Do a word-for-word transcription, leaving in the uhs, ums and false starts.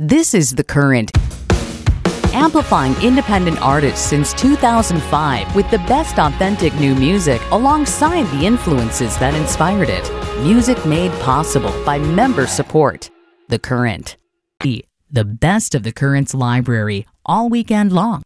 This is The Current, amplifying independent artists since two thousand five with the best authentic new music alongside the influences that inspired it. Music made possible by member support. The Current. The best of The Current's library all weekend long.